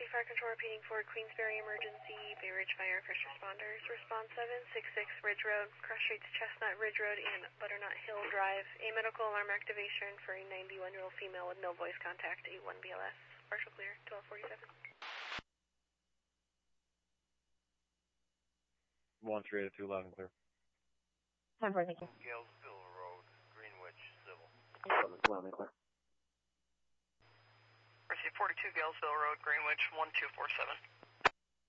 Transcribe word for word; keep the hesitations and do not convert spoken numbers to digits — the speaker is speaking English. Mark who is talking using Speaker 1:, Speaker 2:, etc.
Speaker 1: Bay Fire Control repeating for Queensberry emergency, Bay Ridge Fire, first responders. Response seven six six Ridge Road, cross streets Chestnut Ridge Road and Butternut Hill Drive. A medical alarm activation for a ninety-one-year-old female with no voice contact, eight one B L S. Partial clear, twelve forty-seven.
Speaker 2: one three eight two, loud and clear.
Speaker 3: ten four, thank you.
Speaker 4: Galesville Road, Greenwich, Civil.
Speaker 2: Loud and clear.
Speaker 5: R C forty-two Galesville Road, Greenwich, one two four seven.